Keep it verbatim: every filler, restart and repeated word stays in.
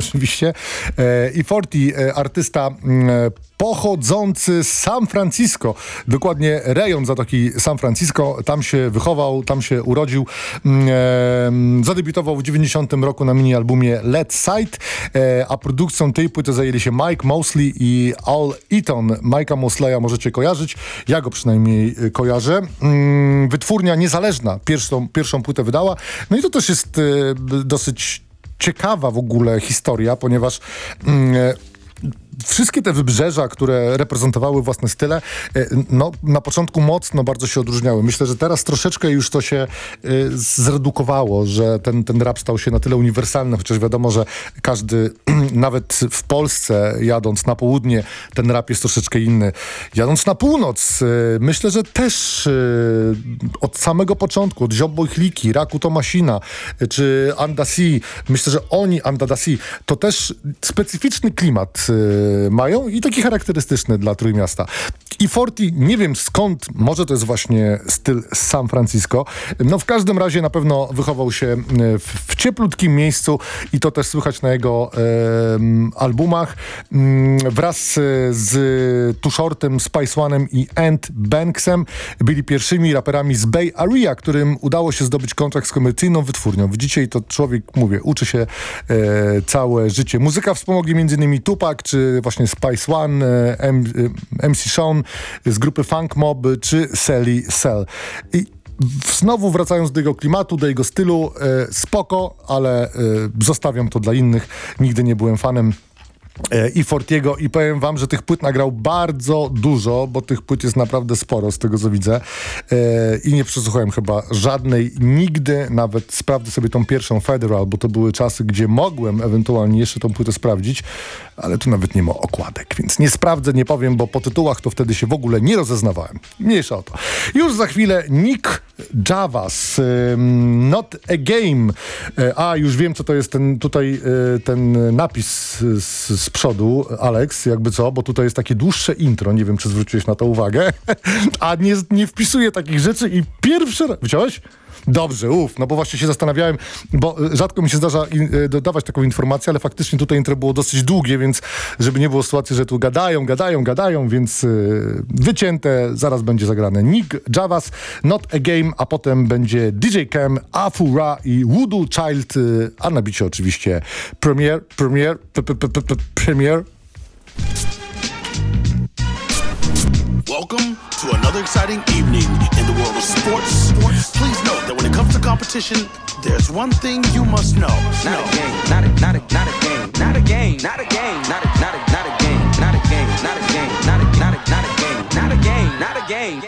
oczywiście. E czterdzieści, artysta e, pochodzący z San Francisco, dokładnie rejon Zatoki San Francisco, tam się wychował, tam się urodził, e, zadebiutował w dziewięćdziesiątym roku na mini-albumie Let Sight, e, a produkcją tej płyty zajęli się Mike Mosley i Al Eaton. Mike'a Mosleya możecie kojarzyć, ja go przynajmniej kojarzę. E, wytwórnia niezależna pierwszą, pierwszą płytę wydała, no i to też jest e, dosyć ciekawa w ogóle historia, ponieważ e, wszystkie te wybrzeża, które reprezentowały własne style, no na początku mocno bardzo się odróżniały. Myślę, że teraz troszeczkę już to się y, zredukowało, że ten, ten rap stał się na tyle uniwersalny, chociaż wiadomo, że każdy, nawet w Polsce jadąc na południe, ten rap jest troszeczkę inny. Jadąc na północ, y, myślę, że też y, od samego początku, od Ziobbo i Chliki, Raku Tomasina, y, czy Andasi, myślę, że oni, Andadasi, to też specyficzny klimat y, mają i taki charakterystyczny dla Trójmiasta. I czterdzieści, nie wiem skąd, może to jest właśnie styl z San Francisco. No w każdym razie na pewno wychował się w, w cieplutkim miejscu i to też słychać na jego e, albumach. Wraz z Too Shortem, Spice One'em i Ant Banksem byli pierwszymi raperami z Bay Area, którym udało się zdobyć kontrakt z komercyjną wytwórnią. Widzicie, i to człowiek, mówię, uczy się e, całe życie. Muzyka wspomogli m.in. Tupac, czy właśnie Spice One, M, M C Sean z grupy Funk Mob, czy Sally Cell. I znowu wracając do jego klimatu, do jego stylu, e, spoko, ale e, zostawiam to dla innych. Nigdy nie byłem fanem i Fortiego i powiem wam, że tych płyt nagrał bardzo dużo, bo tych płyt jest naprawdę sporo z tego co widzę e, i nie przesłuchałem chyba żadnej nigdy, nawet sprawdzę sobie tą pierwszą Federal, bo to były czasy, gdzie mogłem ewentualnie jeszcze tą płytę sprawdzić, ale tu nawet nie ma okładek, więc nie sprawdzę, nie powiem, bo po tytułach to wtedy się w ogóle nie rozeznawałem. Mniejsza o to. Już za chwilę Nick Javas, y, Not a Game. E, a, już wiem, co to jest ten tutaj y, ten napis z, z przodu, Alex, jakby co, bo tutaj jest takie dłuższe intro, nie wiem, czy zwróciłeś na to uwagę, a nie, nie wpisuję takich rzeczy i pierwszy raz... Widziałeś? Dobrze, uff, no bo właśnie się zastanawiałem, bo rzadko mi się zdarza in, dodawać taką informację, ale faktycznie tutaj intro było dosyć długie, więc żeby nie było sytuacji, że tu gadają, gadają, gadają, więc yy, wycięte, zaraz będzie zagrane Nick Javas, Not a Game, a potem będzie D J Cam, Afura i Voodoo Child, yy, a na bicie oczywiście Premier, Premier, Premier. Welcome to another exciting evening in the world of sports. Sports. Please note that when it comes to competition, there's one thing you must know. Not a game, not a, not a, not a game, not a game, not a game, not a, not a, not a game, not a game, not a game, not a, not a, not a game, not a game, not a game.